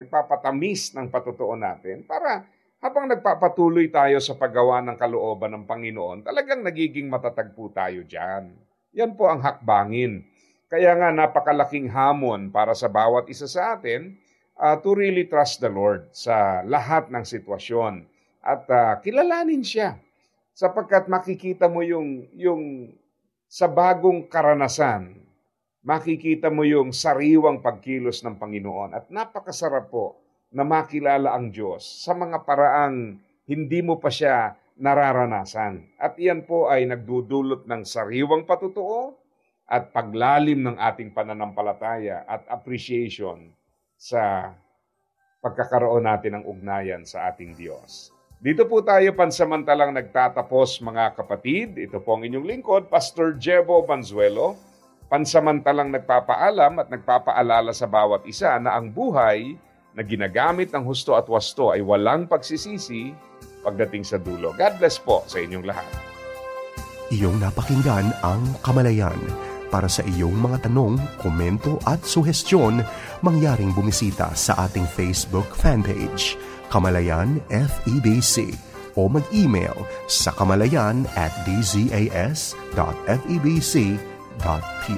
nagpapatamis ng patutuo natin para habang nagpapatuloy tayo sa paggawa ng kalooban ng Panginoon, talagang nagiging matatag po tayo dyan. Yan po ang hakbangin. Kaya nga napakalaking hamon para sa bawat isa sa atin to really trust the Lord sa lahat ng sitwasyon at kilalanin siya. Sapagkat makikita mo yung sa bagong karanasan, makikita mo yung sariwang pagkilos ng Panginoon. At napakasarap po na makilala ang Diyos sa mga paraang hindi mo pa siya nararanasan. At iyan po ay nagdudulot ng sariwang patutuo at paglalim ng ating pananampalataya at appreciation sa pagkakaroon natin ng ugnayan sa ating Diyos. Dito po tayo pansamantalang nagtatapos mga kapatid. Ito po ang inyong lingkod, Pastor Jebo Banzuelo. Pansamantalang nagpapaalam at nagpapaalala sa bawat isa na ang buhay na ginagamit ng husto at wasto ay walang pagsisisi pagdating sa dulo. God bless po sa inyong lahat. Iyong napakinggan ang Kamalayan. Para sa iyong mga tanong, komento at suhestyon, mangyaring bumisita sa ating Facebook fanpage, Kamalayan FEBC, o mag-email sa kamalayan@dzas.febc.ph.